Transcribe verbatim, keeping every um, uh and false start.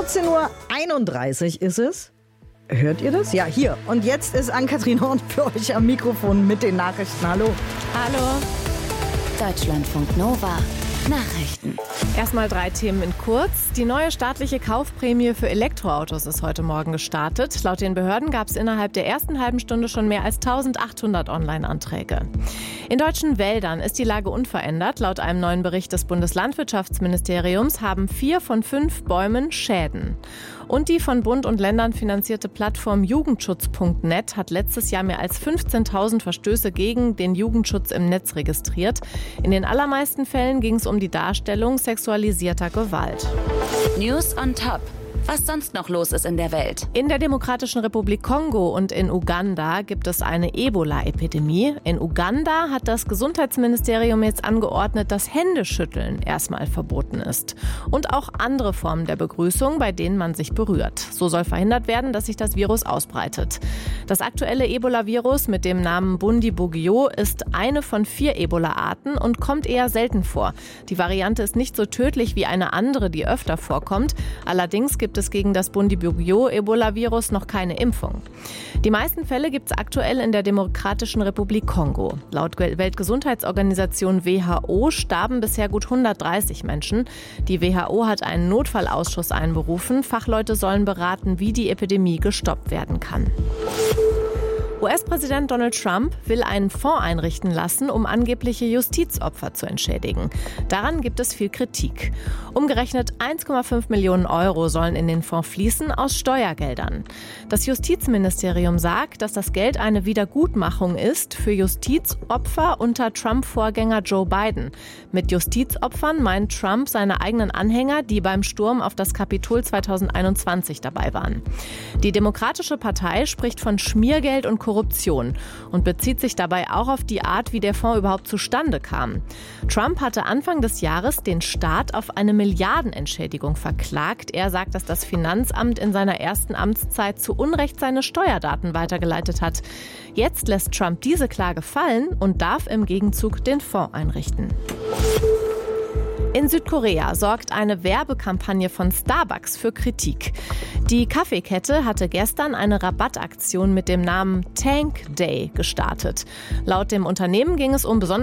vierzehn Uhr einunddreißig ist es. Hört ihr das? Ja, hier. Und jetzt ist Ann-Kathrin Horn für euch am Mikrofon mit den Nachrichten. Hallo. Hallo. Deutschlandfunk Nova. Nachrichten. Erstmal drei Themen in kurz. Die neue staatliche Kaufprämie für Elektroautos ist heute Morgen gestartet. Laut den Behörden gab es innerhalb der ersten halben Stunde schon mehr als eintausendachthundert Online-Anträge. In deutschen Wäldern ist die Lage unverändert. Laut einem neuen Bericht des Bundeslandwirtschaftsministeriums haben vier von fünf Bäumen Schäden. Und die von Bund und Ländern finanzierte Plattform Jugendschutz Punkt net hat letztes Jahr mehr als fünfzehntausend Verstöße gegen den Jugendschutz im Netz registriert. In den allermeisten Fällen ging es um die Darstellung sexualisierter Gewalt. News on Top. Was sonst noch los ist in der Welt. In der Demokratischen Republik Kongo und in Uganda gibt es eine Ebola-Epidemie. In Uganda hat das Gesundheitsministerium jetzt angeordnet, dass Händeschütteln erstmal verboten ist. Und auch andere Formen der Begrüßung, bei denen man sich berührt. So soll verhindert werden, dass sich das Virus ausbreitet. Das aktuelle Ebola-Virus mit dem Namen Bundibugyo ist eine von vier Ebola-Arten und kommt eher selten vor. Die Variante ist nicht so tödlich wie eine andere, die öfter vorkommt. Allerdings gibt es gegen das Bundibugyo-Ebola-Virus noch keine Impfung. Die meisten Fälle gibt es aktuell in der Demokratischen Republik Kongo. Laut Weltgesundheitsorganisation W H O starben bisher gut hundertdreißig Menschen. Die W H O hat einen Notfallausschuss einberufen. Fachleute sollen beraten, wie die Epidemie gestoppt werden kann. U S-Präsident Donald Trump will einen Fonds einrichten lassen, um angebliche Justizopfer zu entschädigen. Daran gibt es viel Kritik. Umgerechnet eins Komma fünf Millionen Euro sollen in den Fonds fließen aus Steuergeldern. Das Justizministerium sagt, dass das Geld eine Wiedergutmachung ist für Justizopfer unter Trump-Vorgänger Joe Biden. Mit Justizopfern meint Trump seine eigenen Anhänger, die beim Sturm auf das Kapitol zweitausendeinundzwanzig dabei waren. Die Demokratische Partei spricht von Schmiergeld und Korruption und bezieht sich dabei auch auf die Art, wie der Fonds überhaupt zustande kam. Trump hatte Anfang des Jahres den Staat auf eine Milliardenentschädigung verklagt. Er sagt, dass das Finanzamt in seiner ersten Amtszeit zu Unrecht seine Steuerdaten weitergeleitet hat. Jetzt lässt Trump diese Klage fallen und darf im Gegenzug den Fonds einrichten. In Südkorea sorgt eine Werbekampagne von Starbucks für Kritik. Die Kaffeekette hatte gestern eine Rabattaktion mit dem Namen Tank Day gestartet. Laut dem Unternehmen ging es um besonders